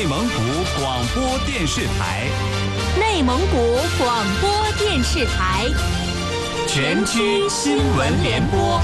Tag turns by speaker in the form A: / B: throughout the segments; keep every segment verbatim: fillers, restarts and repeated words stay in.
A: 内蒙古广播电视台，
B: 内蒙古广播电视台，
A: 全区新闻联播。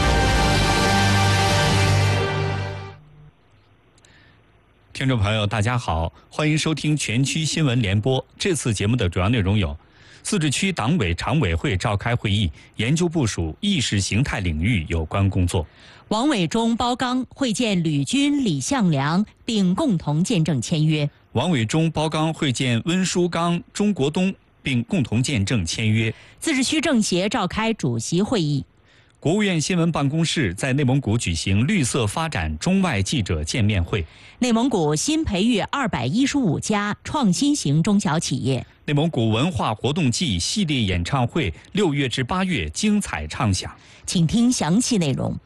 A: 听众朋友，大家好，欢迎收听全区新闻联播。这次节目的主要内容有：自治区党委常委会召开会议，研究部署意识形态领域有关工作。
B: 王伟忠、包刚会见旅军李向良，并共同见证签约。
A: 王伟忠、包刚会见温书刚、钟国东，并共同见证签约。
B: 自治区政协召开主席会议。
A: 国务院新闻办公室在内蒙古举行绿色发展中外记者见面会。
B: 内蒙古新培育二百一十五家创新型中小企业。
A: 内蒙古文化活动季系列演唱会六月至八月精彩唱响。
B: 请听详细内容。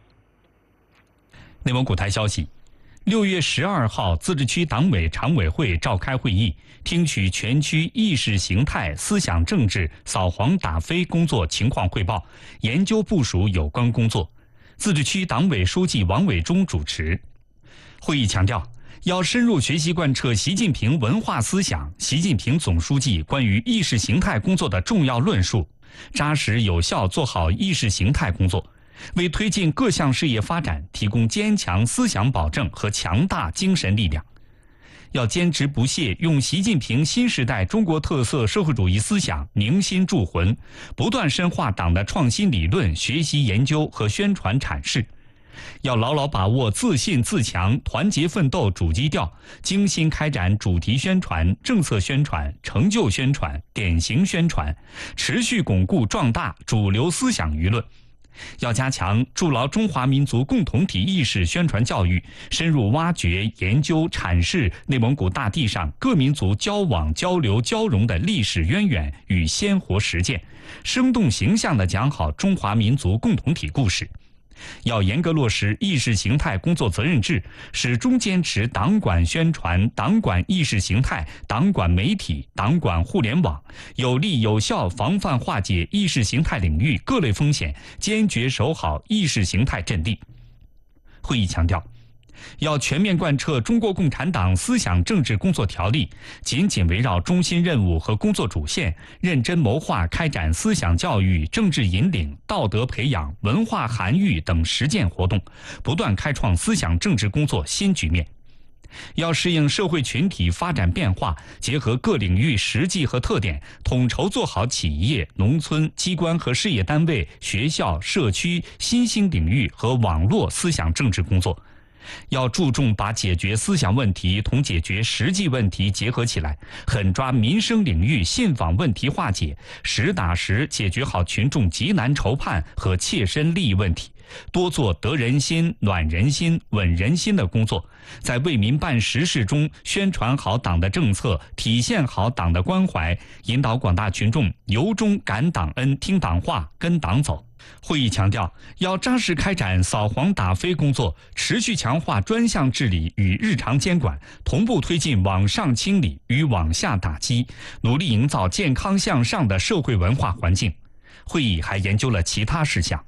A: 内蒙古台消息，六月十二号，自治区党委常委会召开会议，听取全区意识形态、思想政治扫黄打非工作情况汇报，研究部署有关工作。自治区党委书记王伟忠主持。会议强调，要深入学习贯彻习近平文化思想、习近平总书记关于意识形态工作的重要论述，扎实有效做好意识形态工作，为推进各项事业发展提供坚强思想保证和强大精神力量。要坚持不懈用习近平新时代中国特色社会主义思想凝心铸魂，不断深化党的创新理论学习研究和宣传阐释。要牢牢把握自信自强、团结奋斗主基调，精心开展主题宣传、政策宣传、成就宣传、典型宣传，持续巩固壮大主流思想舆论。要加强筑牢中华民族共同体意识宣传教育，深入挖掘、研究、阐释内蒙古大地上各民族交往、交流、交融的历史渊源与鲜活实践，生动形象地讲好中华民族共同体故事。要严格落实意识形态工作责任制，始终坚持党管宣传、党管意识形态、党管媒体、党管互联网，有力有效防范化解意识形态领域各类风险，坚决守好意识形态阵地。会议强调，要全面贯彻中国共产党思想政治工作条例，紧紧围绕中心任务和工作主线，认真谋划开展思想教育、政治引领、道德培养、文化涵育等实践活动，不断开创思想政治工作新局面。要适应社会群体发展变化，结合各领域实际和特点，统筹做好企业、农村、机关和事业单位、学校、社区新兴领域和网络思想政治工作。要注重把解决思想问题同解决实际问题结合起来，狠抓民生领域信访问题化解，实打实解决好群众急难愁盼和切身利益问题，多做得人心、暖人心、稳人心的工作，在为民办实事中宣传好党的政策，体现好党的关怀，引导广大群众由衷感党恩、听党话、跟党走。会议强调，要扎实开展扫黄打非工作，持续强化专项治理与日常监管，同步推进网上清理与网下打击，努力营造健康向上的社会文化环境。会议还研究了其他事项。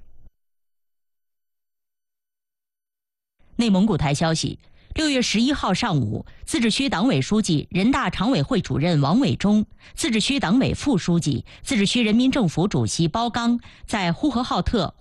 B: 内蒙古台消息，六月十一号上午，自治区党委书记、人大常委会主任王伟忠，自治区党委副书记、自治区人民政府主席包刚在呼和浩特